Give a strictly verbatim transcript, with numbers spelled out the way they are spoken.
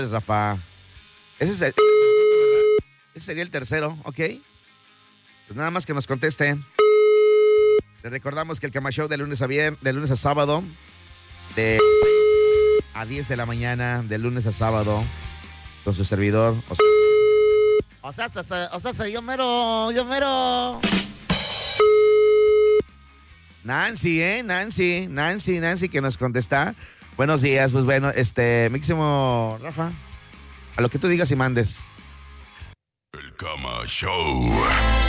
Rafa. Ese, es el, ese sería el tercero, ¿ok? Pues nada más que nos conteste. Le recordamos que el Cama Show de lunes a viernes, de lunes a sábado, de seis a diez de la mañana, de lunes a sábado, con su servidor. O sea, o sea, o sea, o sea yo mero, yo mero. Nancy, ¿eh? Nancy, Nancy, Nancy, que nos contesta. Buenos días, pues bueno, este, Máximo, Rafa, a lo que tú digas y mandes. El Cama Show.